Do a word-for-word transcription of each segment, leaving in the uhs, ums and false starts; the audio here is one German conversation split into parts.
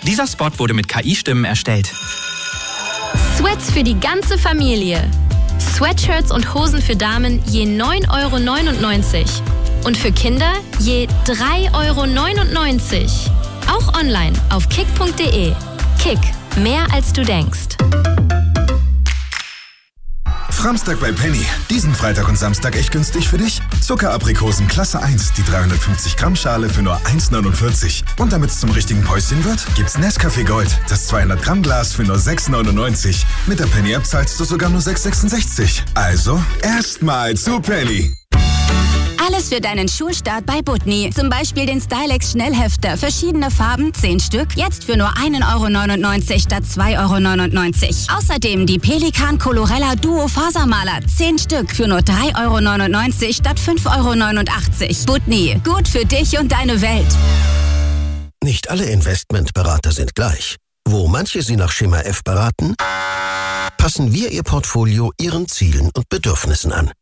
Dieser Spot wurde mit K I-Stimmen erstellt. Sweats für die ganze Familie. Sweatshirts und Hosen für Damen je neun Euro neunundneunzig. Und für Kinder je drei Euro neunundneunzig. Auch online auf kick punkt de. Kick, mehr als du denkst. Framstag bei Penny. Diesen Freitag und Samstag echt günstig für dich. Zuckeraprikosen Klasse eins, die dreihundertfünfzig Gramm Schale für nur eins neunundvierzig. Und damit es zum richtigen Päuschen wird, gibt's Nescafé Gold, das zweihundert Gramm Glas für nur sechs neunundneunzig. Mit der Penny App zahlst du sogar nur sechs sechsundsechzig. Also erstmal zu Penny. Alles für deinen Schulstart bei Butni. Zum Beispiel den Stylex Schnellhefter. Verschiedene Farben, zehn Stück. Jetzt für nur ein Euro neunundneunzig statt zwei Euro neunundneunzig. Außerdem die Pelikan Colorella Duo Fasermaler. zehn Stück für nur drei Euro neunundneunzig statt fünf Euro neunundachtzig. Butni. Gut für dich und deine Welt. Nicht alle Investmentberater sind gleich. Wo manche Sie nach Schema F beraten, passen wir Ihr Portfolio Ihren Zielen und Bedürfnissen an.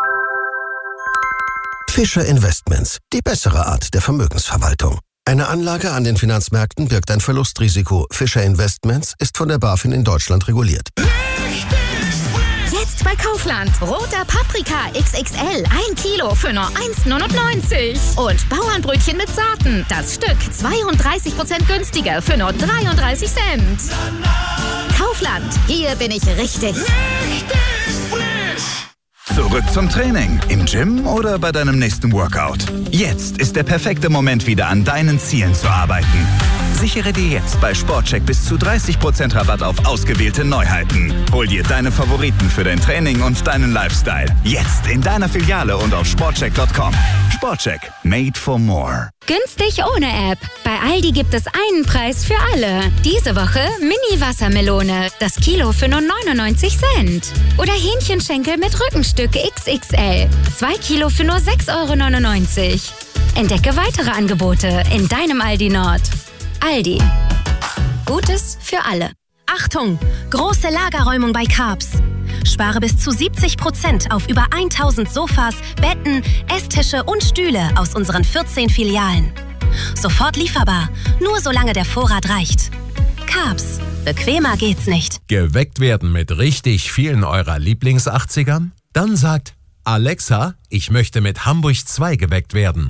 Fischer Investments, die bessere Art der Vermögensverwaltung. Eine Anlage an den Finanzmärkten birgt ein Verlustrisiko. Fischer Investments ist von der BaFin in Deutschland reguliert. Jetzt bei Kaufland. Roter Paprika X X L. Ein Kilo für nur eins neunundneunzig. Und Bauernbrötchen mit Saaten. Das Stück zweiunddreißig Prozent günstiger für nur dreiunddreißig Cent. Kaufland. Hier bin ich richtig. Richtig frisch. Zurück zum Training. Im Gym oder bei deinem nächsten Workout. Jetzt ist der perfekte Moment, wieder an deinen Zielen zu arbeiten. Sichere dir jetzt bei Sportcheck bis zu dreißig Prozent Rabatt auf ausgewählte Neuheiten. Hol dir deine Favoriten für dein Training und deinen Lifestyle. Jetzt in deiner Filiale und auf sportcheck punkt com. Sportcheck. Made for more. Günstig ohne App. Bei Aldi gibt es einen Preis für alle. Diese Woche Mini-Wassermelone. Das Kilo für nur neunundneunzig Cent. Oder Hähnchenschenkel mit Rückenstück X X L. Zwei Kilo für nur sechs Euro neunundneunzig. Entdecke weitere Angebote in deinem Aldi Nord. Aldi. Gutes für alle. Achtung! Große Lagerräumung bei Carbs. Spare bis zu siebzig Prozent auf über tausend Sofas, Betten, Esstische und Stühle aus unseren vierzehn Filialen. Sofort lieferbar, nur solange der Vorrat reicht. Carbs. Bequemer geht's nicht. Geweckt werden mit richtig vielen eurer Lieblings-achtzigern? Dann sagt Alexa, ich möchte mit Hamburg zwei geweckt werden.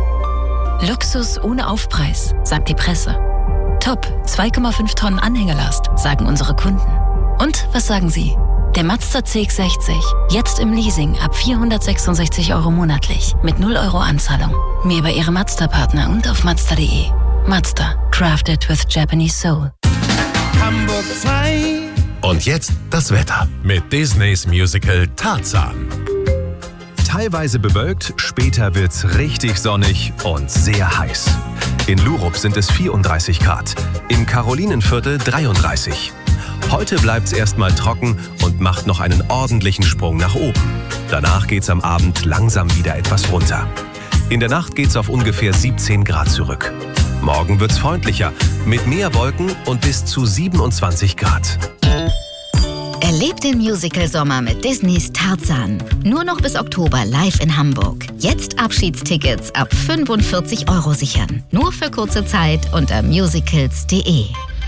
Luxus ohne Aufpreis, sagt die Presse. Top, zwei Komma fünf Tonnen Anhängerlast, sagen unsere Kunden. Und was sagen Sie? Der Mazda C X sechzig, jetzt im Leasing ab vierhundertsechsundsechzig Euro monatlich, mit null Euro Anzahlung. Mehr bei Ihrem Mazda-Partner und auf mazda punkt de. Mazda, crafted with Japanese soul. Hamburg zwei. Und jetzt das Wetter mit Disneys Musical Tarzan. Teilweise bewölkt, später wird's richtig sonnig und sehr heiß. In Lurup sind es vierunddreißig Grad, im Karolinenviertel dreiunddreißig. Heute bleibt's erstmal trocken und macht noch einen ordentlichen Sprung nach oben. Danach geht's am Abend langsam wieder etwas runter. In der Nacht geht's auf ungefähr siebzehn Grad zurück. Morgen wird's freundlicher, mit mehr Wolken und bis zu siebenundzwanzig Grad. Erlebt den Musical-Sommer mit Disneys Tarzan. Nur noch bis Oktober live in Hamburg. Jetzt Abschiedstickets ab fünfundvierzig Euro sichern. Nur für kurze Zeit unter musicals punkt de.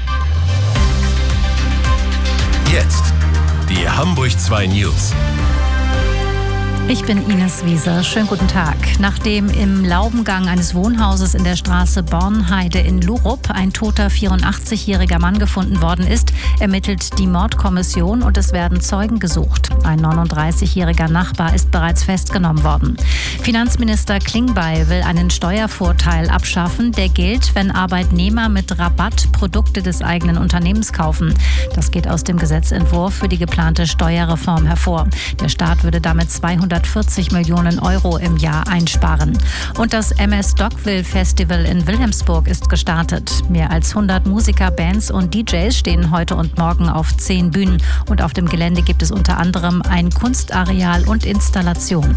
Jetzt die Hamburg zwei News. Ich bin Ines Wieser. Schönen guten Tag. Nachdem im Laubengang eines Wohnhauses in der Straße Bornheide in Lurup ein toter vierundachtzigjähriger Mann gefunden worden ist, ermittelt die Mordkommission und es werden Zeugen gesucht. Ein neununddreißigjähriger Nachbar ist bereits festgenommen worden. Finanzminister Klingbeil will einen Steuervorteil abschaffen, der gilt, wenn Arbeitnehmer mit Rabatt Produkte des eigenen Unternehmens kaufen. Das geht aus dem Gesetzentwurf für die geplante Steuerreform hervor. Der Staat würde damit zweihundertvierzig Millionen Euro im Jahr einsparen. Und das M S Dockville Festival in Wilhelmsburg ist gestartet. Mehr als hundert Musiker, Bands und D Js stehen heute und morgen auf zehn Bühnen. Und auf dem Gelände gibt es unter anderem ein Kunstareal und Installationen.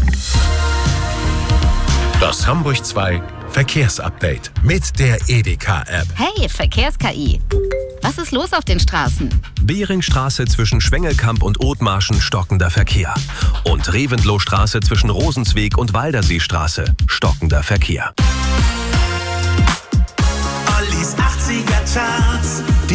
Das Hamburg zwei Verkehrsupdate mit der Edeka-App. Hey, Verkehrs-K I. Was ist los auf den Straßen? Beringstraße zwischen Schwengelkamp und Othmarschen stockender Verkehr. Und Reventlohstraße zwischen Rosensweg und Walderseestraße stockender Verkehr. Ollis achtziger Charts.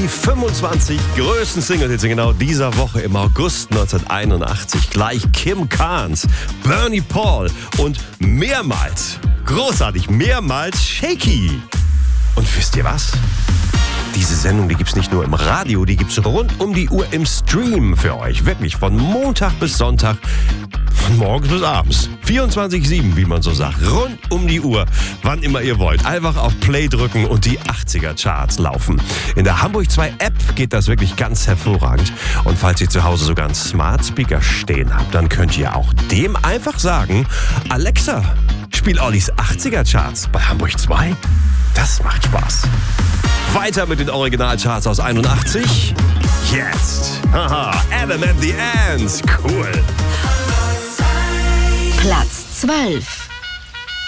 fünfundzwanzig größten Single-Hits in genau dieser Woche im August neunzehnhunderteinundachtzig. Gleich Kim Carnes, Bernie Paul und mehrmals, großartig, mehrmals Shaky. Und wisst ihr was? Diese Sendung, die gibt's nicht nur im Radio, die gibt's rund um die Uhr im Stream für euch. Wirklich von Montag bis Sonntag, von morgens bis abends. vierundzwanzig sieben, wie man so sagt. Rund um die Uhr, wann immer ihr wollt. Einfach auf Play drücken und die achtziger-Charts laufen. In der Hamburg zwei App geht das wirklich ganz hervorragend. Und falls ihr zu Hause sogar einen Smart Speaker stehen habt, dann könnt ihr auch dem einfach sagen, Alexa, spiel Ollis achtziger-Charts bei Hamburg zwei. Das macht Spaß. Weiter mit den Originalcharts aus einundachtzig. Jetzt. Haha, Adam and the Ants. Cool. Platz zwölf.